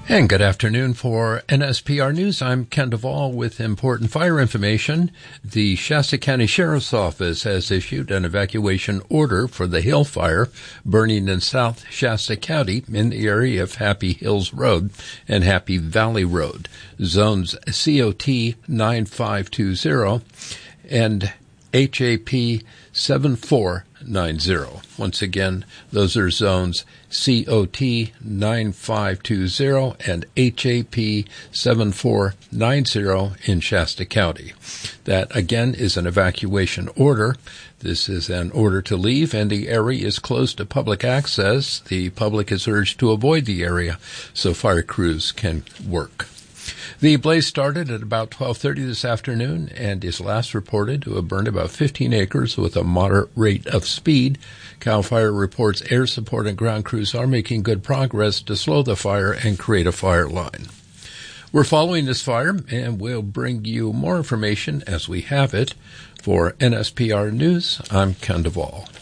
And good afternoon for NSPR News. I'm Ken Duvall with important fire information. The Shasta County Sheriff's Office has issued an evacuation order for the Hill Fire burning in South Shasta County in the area of Happy Hills Road and Happy Valley Road. Zones COT 9520 and HAP 7490. Once again, those are zones COT 9520 and HAP 7490 in Shasta County. That, again, is an evacuation order. This is an order to leave, and the area is closed to public access. The public is urged to avoid the area so fire crews can work. The blaze started at about 12:30 this afternoon and is last reported to have burned about 15 acres with a moderate rate of speed. CAL FIRE reports air support and ground crews are making good progress to slow the fire and create a fire line. We're following this fire, and we'll bring you more information as we have it. For NSPR News, I'm Ken Duvall.